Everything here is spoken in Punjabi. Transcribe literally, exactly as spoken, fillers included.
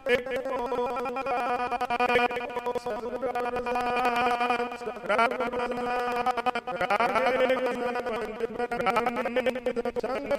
ਇੱਕ ਓੰਕਾਰ ਇੱਕ ਸਤਿਗੁਰ ਪ੍ਰਸਾਦਿ ਸਤਿ ਗੁਰੂ ਪ੍ਰਸਾਦਿ ਰਾਗੇ ਗਨ ਪੰਜ ਪ੍ਰਕਾਨ ਸੰਗ